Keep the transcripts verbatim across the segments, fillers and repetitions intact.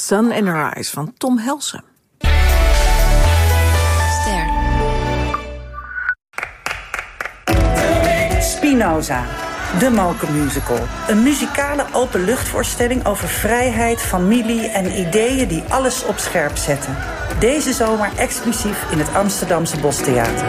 Sun in Her Eyes van Tom Helsen. Ster. Spinoza, de Moken Musical. Een muzikale openluchtvoorstelling over vrijheid, familie en ideeën die alles op scherp zetten. Deze zomer exclusief in het Amsterdamse Bostheater.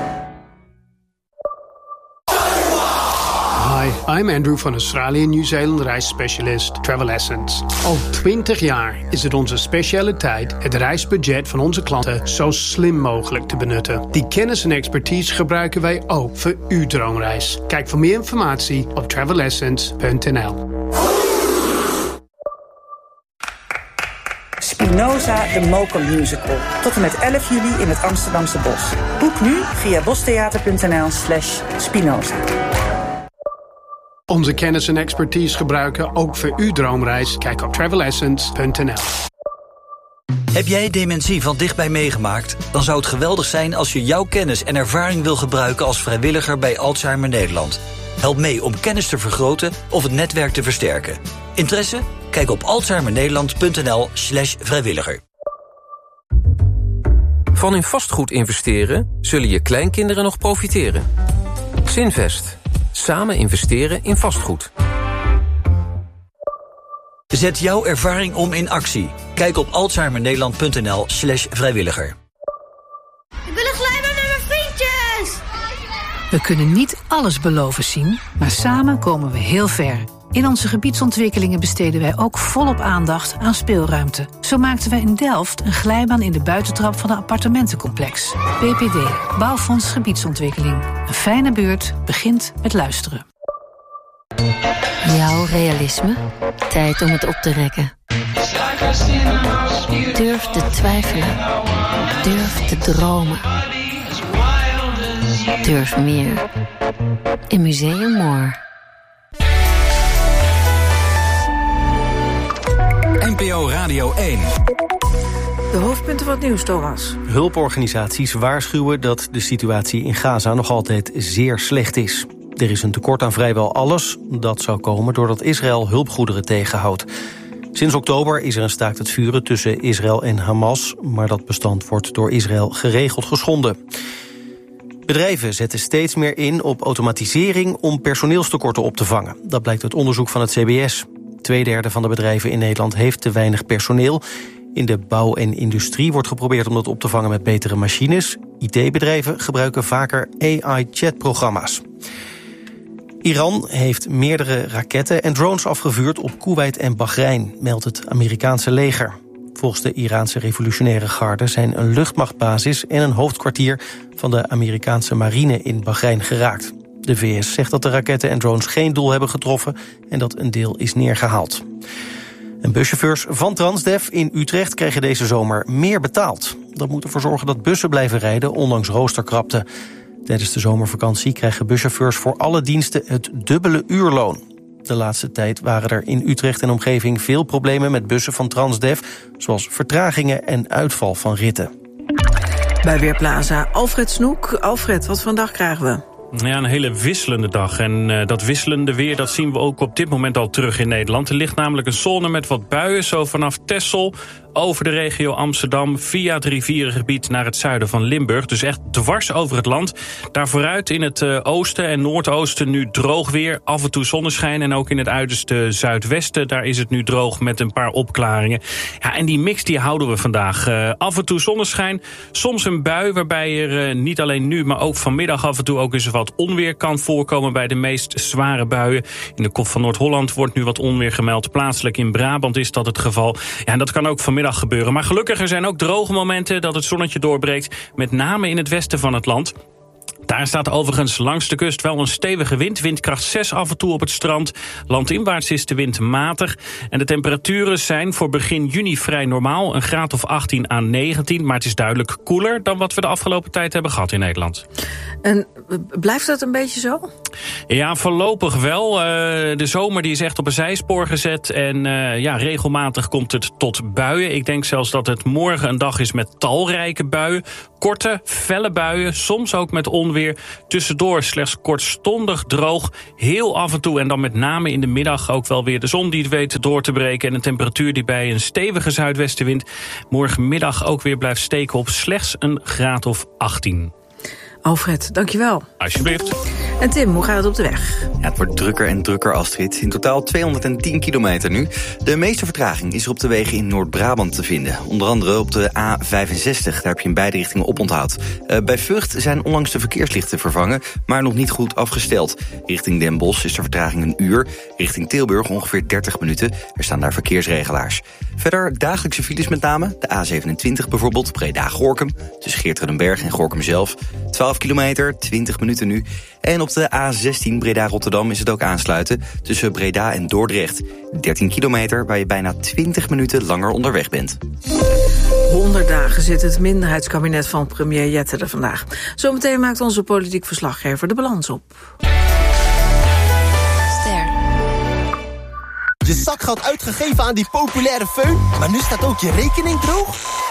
Hi, I'm Andrew van Australië en Nieuw-Zeeland reisspecialist Travel Essence. Al twintig jaar is het onze specialiteit het reisbudget van onze klanten zo slim mogelijk te benutten. Die kennis en expertise gebruiken wij ook voor uw droomreis. Kijk voor meer informatie op travel essence punt n l. Spinoza, de Moken Musical. Tot en met elf juli in het Amsterdamse Bos. Boek nu via bostheater punt n l slash Spinoza. Onze kennis en expertise gebruiken ook voor uw droomreis. Kijk op travel essence punt n l. Heb jij dementie van dichtbij meegemaakt? Dan zou het geweldig zijn als je jouw kennis en ervaring wil gebruiken als vrijwilliger bij Alzheimer Nederland. Help mee om kennis te vergroten of het netwerk te versterken. Interesse? Kijk op alzheimernederland punt n l slash vrijwilliger. Van in vastgoed investeren zullen je kleinkinderen nog profiteren. Zinvest. Samen investeren in vastgoed. Zet jouw ervaring om in actie. Kijk op alzheimernederland punt n l slash vrijwilliger. Ik wil een glijbaan met mijn vriendjes! We kunnen niet alles beloven zien, maar samen komen we heel ver. In onze gebiedsontwikkelingen besteden wij ook volop aandacht aan speelruimte. Zo maakten wij in Delft een glijbaan in de buitentrap van een appartementencomplex. B P D, Bouwfonds Gebiedsontwikkeling. Een fijne buurt begint met luisteren. Jouw realisme? Tijd om het op te rekken. Durf te twijfelen. Durf te dromen. Durf meer. In Museum More. N P O Radio één. De hoofdpunten van het nieuws, Thomas. Hulporganisaties waarschuwen dat de situatie in Gaza nog altijd zeer slecht is. Er is een tekort aan vrijwel alles. Dat zou komen doordat Israël hulpgoederen tegenhoudt. Sinds oktober is er een staakt het vuren tussen Israël en Hamas, maar dat bestand wordt door Israël geregeld geschonden. Bedrijven zetten steeds meer in op automatisering om personeelstekorten op te vangen. Dat blijkt uit onderzoek van het C B S. Tweederde van de bedrijven in Nederland heeft te weinig personeel. In de bouw en industrie wordt geprobeerd om dat op te vangen met betere machines. I T-bedrijven gebruiken vaker A I-chatprogramma's. Iran heeft meerdere raketten en drones afgevuurd op Koeweit en Bahrein, meldt het Amerikaanse leger. Volgens de Iraanse revolutionaire garde zijn een luchtmachtbasis en een hoofdkwartier van de Amerikaanse marine in Bahrein geraakt. De V S zegt dat de raketten en drones geen doel hebben getroffen en dat een deel is neergehaald. En buschauffeurs van Transdev in Utrecht krijgen deze zomer meer betaald. Dat moet ervoor zorgen dat bussen blijven rijden, ondanks roosterkrapte. Tijdens de zomervakantie krijgen buschauffeurs voor alle diensten het dubbele uurloon. De laatste tijd waren er in Utrecht en omgeving veel problemen met bussen van Transdev, zoals vertragingen en uitval van ritten. Bij Weerplaza Alfred Snoek. Alfred, wat voor een dag krijgen we? Ja, een hele wisselende dag. En uh, dat wisselende weer, dat zien we ook op dit moment al terug in Nederland. Er ligt namelijk een zone met wat buien, zo vanaf Texel over de regio Amsterdam, via het rivierengebied naar het zuiden van Limburg. Dus echt dwars over het land. Daar vooruit in het uh, oosten en noordoosten nu droog weer. Af en toe zonneschijn en ook in het uiterste zuidwesten. Daar is het nu droog met een paar opklaringen. Ja, en die mix die houden we vandaag. Uh, af en toe zonneschijn, soms een bui waarbij er uh, niet alleen nu, maar ook vanmiddag af en toe ook eens wat onweer kan voorkomen bij de meest zware buien. In de kop van Noord-Holland wordt nu wat onweer gemeld. Plaatselijk in Brabant is dat het geval. Ja, en dat kan ook vanmiddag gebeuren. Maar gelukkig er zijn ook droge momenten dat het zonnetje doorbreekt. Met name in het westen van het land. Daar staat overigens langs de kust wel een stevige wind. Windkracht zes af en toe op het strand. Landinwaarts is de wind matig. En de temperaturen zijn voor begin juni vrij normaal. Een graad of achttien à negentien. Maar het is duidelijk koeler dan wat we de afgelopen tijd hebben gehad in Nederland. En blijft dat een beetje zo? Ja, voorlopig wel. Uh, de zomer die is echt op een zijspoor gezet. En uh, ja, regelmatig komt het tot buien. Ik denk zelfs dat het morgen een dag is met talrijke buien. Korte, felle buien, soms ook met onweer. Tussendoor slechts kortstondig droog. Heel af en toe en dan met name in de middag ook wel weer de zon die het weet door te breken. En een temperatuur die bij een stevige zuidwestenwind morgenmiddag ook weer blijft steken op slechts een graad of achttien. Alfred, dankjewel. Alsjeblieft. En Tim, hoe gaat het op de weg? Ja, het wordt drukker en drukker, Astrid. In totaal tweehonderdtien kilometer nu. De meeste vertraging is er op de wegen in Noord-Brabant te vinden. Onder andere op de A vijfenzestig, daar heb je in beide richtingen oponthoud. Uh, bij Vught zijn onlangs de verkeerslichten vervangen, maar nog niet goed afgesteld. Richting Den Bosch is de vertraging een uur. Richting Tilburg ongeveer dertig minuten. Er staan daar verkeersregelaars. Verder dagelijkse files met name. De A zevenentwintig bijvoorbeeld, Breda-Gorinchem. Tussen Geertruidenberg en Gorinchem zelf. twaalf kilometer, twintig minuten nu. En op de A zestien Breda-Rotterdam is het ook aansluiten. Tussen Breda en Dordrecht. dertien kilometer waar je bijna twintig minuten langer onderweg bent. honderd dagen zit het minderheidskabinet van premier Jette er vandaag. Zometeen maakt onze politiek verslaggever de balans op. Je zakgeld uitgegeven aan die populaire föhn, maar nu staat ook je rekening droog?